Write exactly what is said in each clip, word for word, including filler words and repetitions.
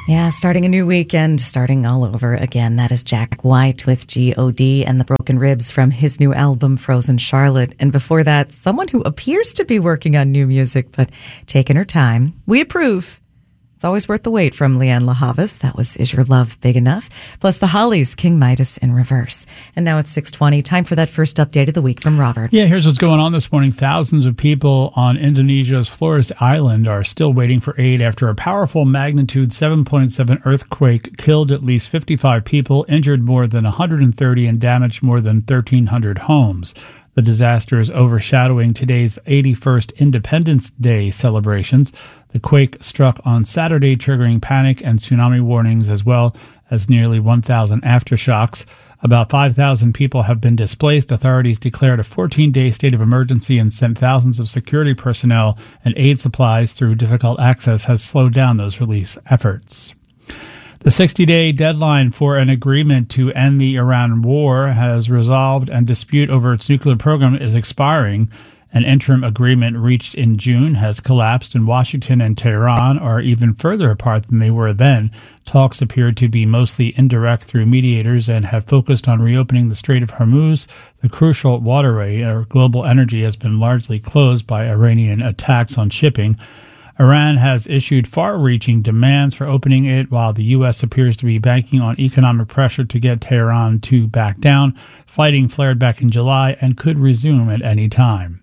Yeah, starting a new weekend, starting all over again. That is Jack White with G O D and the Broken Ribs from his new album, Frozen Charlotte. And before that, someone who appears to be working on new music, but taking her time. We approve. It's always worth the wait from Leanne LaHavas. That was Is Your Love Big Enough? Plus the Hollies, King Midas in reverse. And now it's six twenty. Time for that first update of the week from Robert. Yeah, here's what's going on this morning. Thousands of people on Indonesia's Flores Island are still waiting for aid after a powerful magnitude seven point seven earthquake killed at least fifty-five people, injured more than one hundred thirty, and damaged more than thirteen hundred homes. The disaster is overshadowing today's eighty-first Independence Day celebrations. The quake struck on Saturday, triggering panic and tsunami warnings as well as nearly one thousand aftershocks. About five thousand people have been displaced. Authorities declared a fourteen-day state of emergency and sent thousands of security personnel and aid supplies through difficult access has slowed down those relief efforts. The sixty-day deadline for an agreement to end the Iran war has resolved, and dispute over its nuclear program is expiring. An interim agreement reached in June has collapsed, and Washington and Tehran are even further apart than they were then. Talks appear to be mostly indirect through mediators and have focused on reopening the Strait of Hormuz, the crucial waterway where global energy has been largely closed by Iranian attacks on shipping. Iran has issued far-reaching demands for opening it, while the U S appears to be banking on economic pressure to get Tehran to back down. Fighting flared back in July and could resume at any time.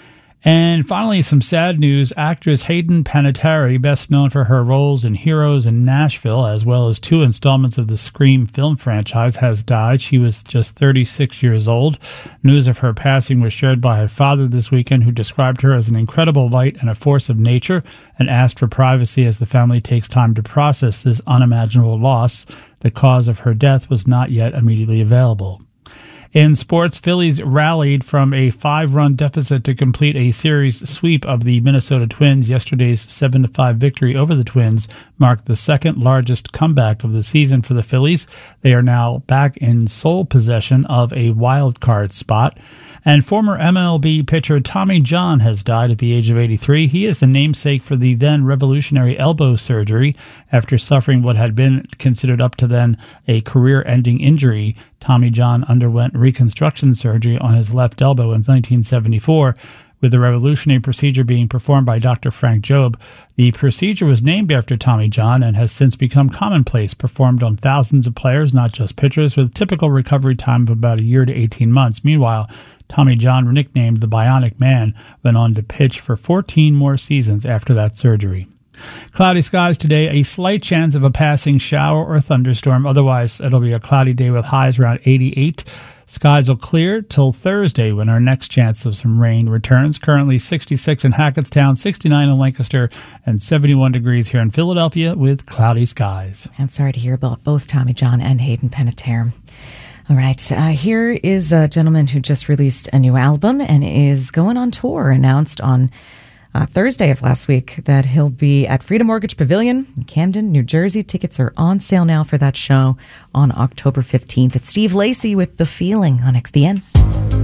And finally, some sad news. Actress Hayden Panettiere, best known for her roles in Heroes and Nashville, as well as two installments of the Scream film franchise, has died. She was just thirty-six years old. News of her passing was shared by her father this weekend, who described her as an incredible light and a force of nature, and asked for privacy as the family takes time to process this unimaginable loss. The cause of her death was not yet immediately available. In sports, Phillies rallied from a five-run deficit to complete a series sweep of the Minnesota Twins. Yesterday's seven to five victory over the Twins marked the second-largest comeback of the season for the Phillies. They are now back in sole possession of a wild card spot. And former M L B pitcher Tommy John has died at the age of eighty-three. He is the namesake for the then revolutionary elbow surgery. After suffering what had been considered up to then a career-ending injury, Tommy John underwent reconstruction surgery on his left elbow in nineteen seventy-four, with the revolutionary procedure being performed by Doctor Frank Jobe. The procedure was named after Tommy John and has since become commonplace, performed on thousands of players, not just pitchers, with typical recovery time of about a year to eighteen months. Meanwhile, Tommy John, nicknamed the Bionic Man, went on to pitch for fourteen more seasons after that surgery. Cloudy skies today, a slight chance of a passing shower or thunderstorm. Otherwise, it'll be a cloudy day with highs around eighty-eight. Skies will clear till Thursday when our next chance of some rain returns. Currently sixty-six in Hackettstown, sixty-nine in Lancaster, and seventy-one degrees here in Philadelphia with cloudy skies. I'm sorry to hear about both Tommy John and Hayden Panettiere. All right, uh, here is a gentleman who just released a new album and is going on tour. Announced on uh, Thursday of last week that he'll be at Freedom Mortgage Pavilion in Camden, New Jersey. Tickets are on sale now for that show on October fifteenth. It's Steve Lacy with The Feeling on X B N.